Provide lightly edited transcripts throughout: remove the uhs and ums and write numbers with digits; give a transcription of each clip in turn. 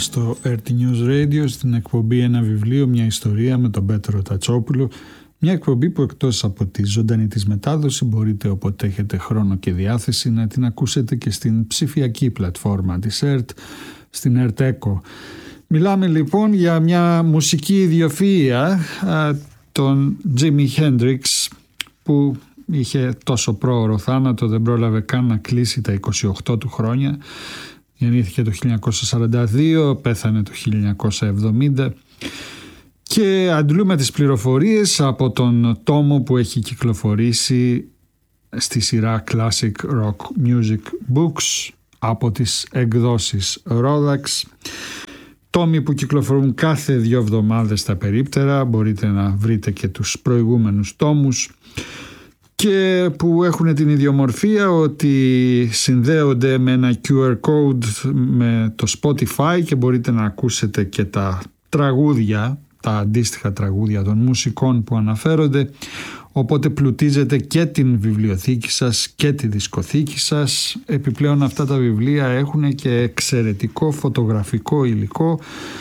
στο RT News Radio στην εκπομπή «Ένα βιβλίο, μια ιστορία» με τον Πέτρο Τατσόπουλο. Μια εκπομπή που εκτός από τη ζωντανή της μετάδοση μπορείτε όποτε έχετε χρόνο και διάθεση να την ακούσετε και στην ψηφιακή πλατφόρμα της ΕΡΤ, στην ΕΡΤ Echo. Μιλάμε λοιπόν για μια μουσική ιδιοφυΐα, τον Jimi Hendrix, που είχε τόσο πρόωρο θάνατο, δεν πρόλαβε καν να κλείσει τα 28 του χρόνια. Γεννήθηκε το 1942, πέθανε το 1970 και αντλούμε τις πληροφορίες από τον τόμο που έχει κυκλοφορήσει στη σειρά Classic Rock Music Books από τις εκδόσεις Rodax. Τόμοι που κυκλοφορούν κάθε 2 εβδομάδες τα περίπτερα, μπορείτε να βρείτε και τους προηγούμενους τόμους, και που έχουν την ιδιομορφία ότι συνδέονται με ένα QR code με το Spotify και μπορείτε να ακούσετε και τα τραγούδια, τα αντίστοιχα τραγούδια των μουσικών που αναφέρονται, οπότε πλουτίζετε και την βιβλιοθήκη σας και τη δισκοθήκη σας. Επιπλέον αυτά τα βιβλία έχουν και εξαιρετικό φωτογραφικό υλικό,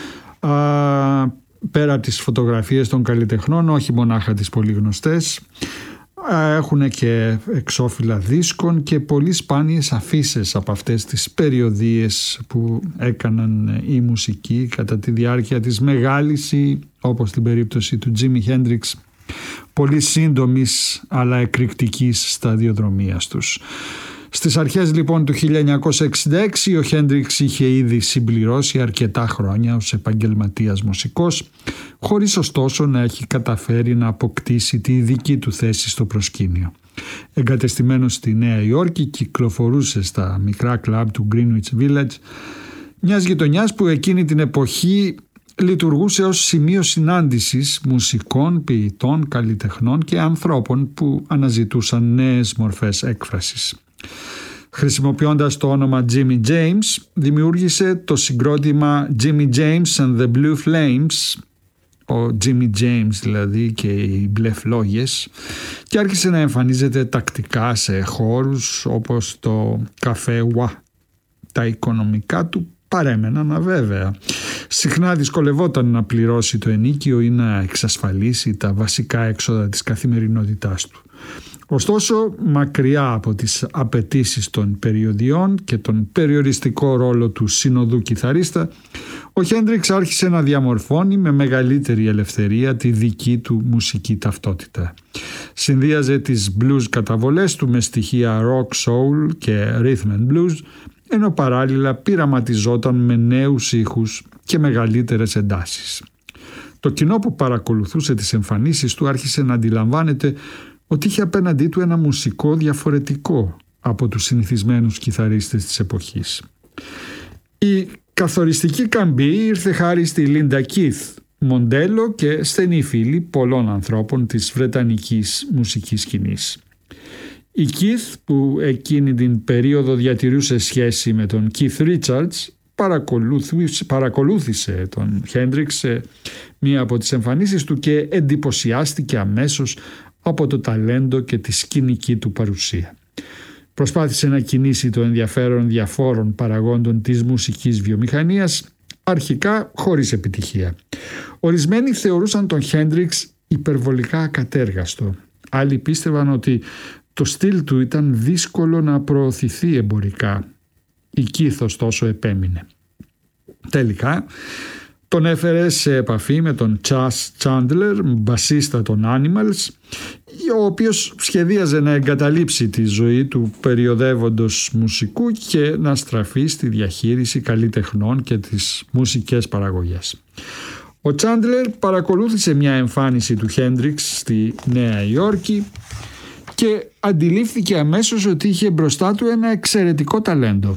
πέρα από τις φωτογραφίες των καλλιτεχνών, όχι μονάχα τις πολύ γνωστές. Έχουν και εξώφυλλα δίσκων και πολύ σπάνιες αφίσες από αυτές τις περιοδίες που έκαναν οι μουσικοί κατά τη διάρκεια της μεγάλης, ή όπως στην περίπτωση του Jimi Hendrix, πολύ σύντομης αλλά εκρηκτικής σταδιοδρομίας τους. Στις αρχές λοιπόν του 1966 ο Χέντριξ είχε ήδη συμπληρώσει αρκετά χρόνια ως επαγγελματίας μουσικός, χωρίς ωστόσο να έχει καταφέρει να αποκτήσει τη δική του θέση στο προσκήνιο. Εγκατεστημένος στη Νέα Υόρκη, κυκλοφορούσε στα μικρά κλαμπ του Greenwich Village, μιας γειτονιάς που εκείνη την εποχή λειτουργούσε ως σημείο συνάντησης μουσικών, ποιητών, καλλιτεχνών και ανθρώπων που αναζητούσαν νέες μορφές έκφρασης. Χρησιμοποιώντας το όνομα Jimmy James, δημιούργησε το συγκρότημα Jimmy James and the Blue Flames, ο Jimmy James δηλαδή και οι μπλε φλόγες, και άρχισε να εμφανίζεται τακτικά σε χώρους όπως το καφέ Wa. Τα οικονομικά του παρέμεναν αβέβαια. Συχνά δυσκολευόταν να πληρώσει το ενίκιο ή να εξασφαλίσει τα βασικά έξοδα της καθημερινότητάς του. Ωστόσο, μακριά από τις απαιτήσεις των περιοδιών και τον περιοριστικό ρόλο του συνοδού κιθαρίστα, ο Χέντριξ άρχισε να διαμορφώνει με μεγαλύτερη ελευθερία τη δική του μουσική ταυτότητα. Συνδύαζε τις blues καταβολές του με στοιχεία rock, soul και rhythm and blues, ενώ παράλληλα πειραματιζόταν με νέους ήχους και μεγαλύτερες εντάσεις. Το κοινό που παρακολουθούσε τις εμφανίσεις του άρχισε να αντιλαμβάνεται ότι είχε απέναντί του ένα μουσικό διαφορετικό από τους συνηθισμένους κιθαρίστες της εποχής. Η καθοριστική καμπή ήρθε χάρη στη Λίντα Κιθ, μοντέλο και στενή φίλη πολλών ανθρώπων της βρετανικής μουσικής σκηνής. Η Κιθ, που εκείνη την περίοδο διατηρούσε σχέση με τον Keith Richards, παρακολούθησε τον Χέντριξ σε μία από τις εμφανίσεις του και εντυπωσιάστηκε αμέσως από το ταλέντο και τη σκηνική του παρουσία. Προσπάθησε να κινήσει το ενδιαφέρον διαφόρων παραγόντων της μουσικής βιομηχανίας, αρχικά χωρίς επιτυχία. Ορισμένοι θεωρούσαν τον Χέντριξ υπερβολικά ακατέργαστο. Άλλοι πίστευαν ότι το στυλ του ήταν δύσκολο να προωθηθεί εμπορικά. Η Κιθ ωστόσο επέμεινε. Τελικά τον έφερε σε επαφή με τον Chas Chandler, μπασίστα των Animals, ο οποίος σχεδίαζε να εγκαταλείψει τη ζωή του περιοδεύοντος μουσικού και να στραφεί στη διαχείριση καλλιτεχνών και τις μουσικές παραγωγές. Ο Chandler παρακολούθησε μια εμφάνιση του Χέντριξ στη Νέα Υόρκη και αντιλήφθηκε αμέσως ότι είχε μπροστά του ένα εξαιρετικό ταλέντο.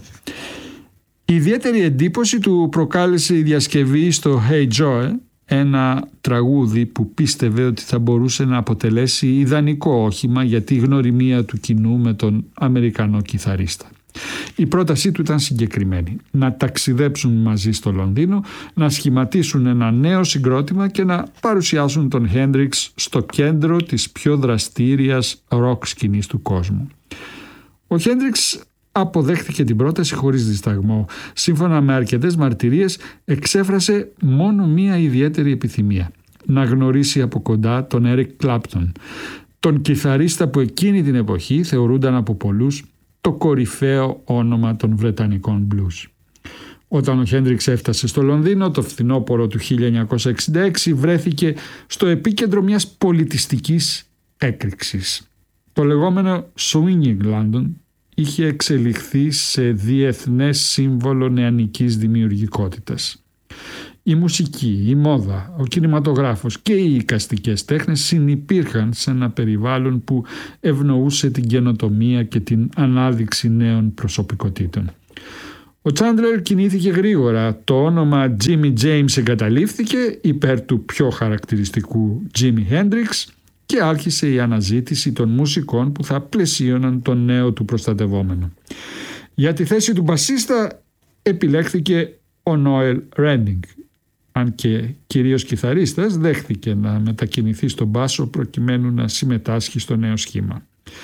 Η ιδιαίτερη εντύπωση του προκάλεσε η διασκευή στο Hey Joe, ένα τραγούδι που πίστευε ότι θα μπορούσε να αποτελέσει ιδανικό όχημα για τη γνωριμία του κοινού με τον Αμερικανό κιθαρίστα. Η πρότασή του ήταν συγκεκριμένη: να ταξιδέψουν μαζί στο Λονδίνο, να σχηματίσουν ένα νέο συγκρότημα και να παρουσιάσουν τον Χέντριξ στο κέντρο της πιο δραστήριας ροκ σκηνής του κόσμου. Ο Χέντριξ αποδέχτηκε την πρόταση χωρίς δισταγμό. Σύμφωνα με αρκετές μαρτυρίες, εξέφρασε μόνο μία ιδιαίτερη επιθυμία: να γνωρίσει από κοντά τον Eric Clapton, τον κιθαρίστα που εκείνη την εποχή θεωρούνταν από πολλούς το κορυφαίο όνομα των βρετανικών blues. Όταν ο Χέντριξ έφτασε στο Λονδίνο το φθινόπωρο του 1966, βρέθηκε στο επίκεντρο μιας πολιτιστικής έκρηξης. Το λεγόμενο Swinging London είχε εξελιχθεί σε διεθνές σύμβολο νεανικής δημιουργικότητας. Η μουσική, η μόδα, ο κινηματογράφος και οι εικαστικές τέχνες συνυπήρχαν σε ένα περιβάλλον που ευνοούσε την καινοτομία και την ανάδειξη νέων προσωπικότητων. Ο Τσάντλερ κινήθηκε γρήγορα. Το όνομα Jimmy James εγκαταλείφθηκε υπέρ του πιο χαρακτηριστικού Jimi Hendrix και άρχισε η αναζήτηση των μουσικών που θα πλαισίωναν τον νέο του προστατευόμενο. Για τη θέση του μπασίστα επιλέχθηκε ο Noel Redding, αν και κυρίως κιθαρίστας, δέχθηκε να μετακινηθεί στον μπάσο προκειμένου να συμμετάσχει στο νέο σχήμα.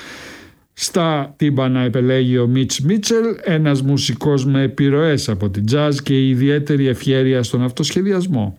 Στα τύμπανα επελέγει ο Mitch Mitchell, ένας μουσικός με επιρροές από την jazz και ιδιαίτερη ευχέρεια στον αυτοσχεδιασμό.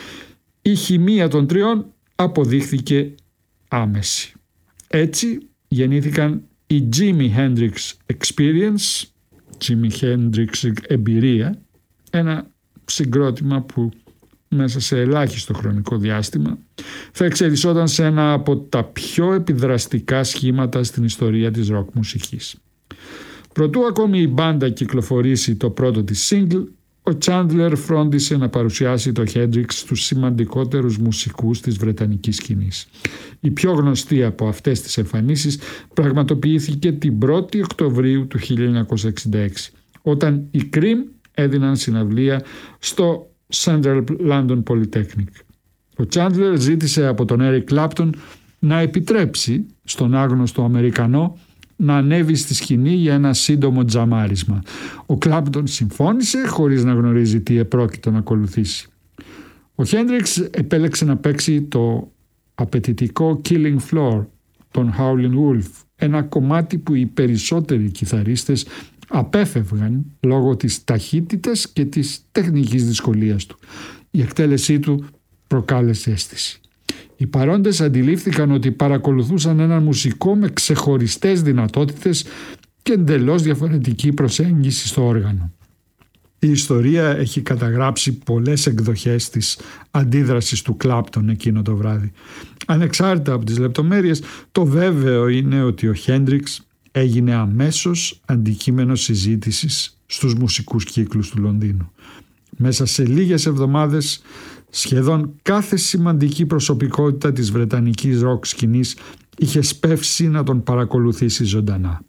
Η χημεία των τριών αποδείχθηκε άμεση. Έτσι γεννήθηκαν η Jimi Hendrix Experience, Jimi Hendrix εμπειρία, ένα συγκρότημα που μέσα σε ελάχιστο χρονικό διάστημα θα εξελισσόταν σε ένα από τα πιο επιδραστικά σχήματα στην ιστορία της ροκ μουσικής. Προτού ακόμη η μπάντα κυκλοφορήσει το πρώτο της single, ο Τσάντλερ φρόντισε να παρουσιάσει το Hendrix στους σημαντικότερους μουσικούς της βρετανικής σκηνής. Η πιο γνωστή από αυτές τις εμφανίσεις πραγματοποιήθηκε την 1η Οκτωβρίου του 1966, όταν οι Cream έδιναν συναυλία στο Central London Polytechnic. Ο Τσάντλερ ζήτησε από τον Eric Clapton να επιτρέψει στον άγνωστο Αμερικανό να ανέβει στη σκηνή για ένα σύντομο τζαμάρισμα. Ο Clapton συμφώνησε χωρίς να γνωρίζει τι επρόκειτο να ακολουθήσει. Ο Hendrix επέλεξε να παίξει το απαιτητικό Killing Floor των Howlin' Wolf, ένα κομμάτι που οι περισσότεροι κιθαρίστες απέφευγαν λόγω της ταχύτητας και της τεχνικής δυσκολίας του. Η εκτέλεσή του προκάλεσε αίσθηση. Οι παρόντες αντιλήφθηκαν ότι παρακολουθούσαν έναν μουσικό με ξεχωριστές δυνατότητες και εντελώς διαφορετική προσέγγιση στο όργανο. Η ιστορία έχει καταγράψει πολλές εκδοχές της αντίδρασης του Κλάπτον εκείνο το βράδυ. Ανεξάρτητα από τις λεπτομέρειες, το βέβαιο είναι ότι ο Χέντριξ έγινε αμέσως αντικείμενο συζήτησης στους μουσικούς κύκλους του Λονδίνου. Μέσα σε λίγες εβδομάδες, σχεδόν κάθε σημαντική προσωπικότητα της βρετανικής ροκ σκηνής είχε σπεύσει να τον παρακολουθήσει ζωντανά.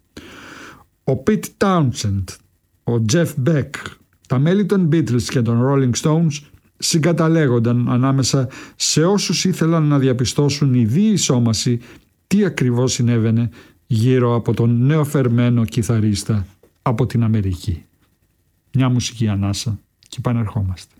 Ο Pete Townshend, ο Jeff Beck, τα μέλη των Beatles και των Rolling Stones συγκαταλέγονταν ανάμεσα σε όσους ήθελαν να διαπιστώσουν η διεισόμαση τι ακριβώς συνέβαινε γύρω από τον νεοφερμένο κιθαρίστα από την Αμερική. Μια μουσική ανάσα και επανερχόμαστε.